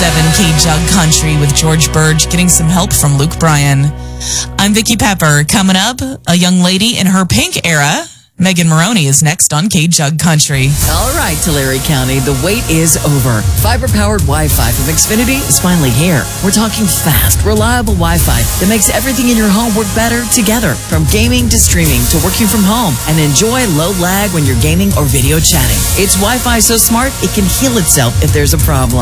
K-Jug Country with George Burge getting some help from Luke Bryan. I'm Vicky Pepper. Coming up, a young lady in her pink era. Megan Maroney is next on K-Jug Country. All right, Tulare County, the wait is over. Fiber-powered Wi-Fi from Xfinity is finally here. We're talking fast, reliable Wi-Fi that makes everything in your home work better together. From gaming to streaming to working from home. And enjoy low lag when you're gaming or video chatting. It's Wi-Fi so smart, it can heal itself if there's a problem.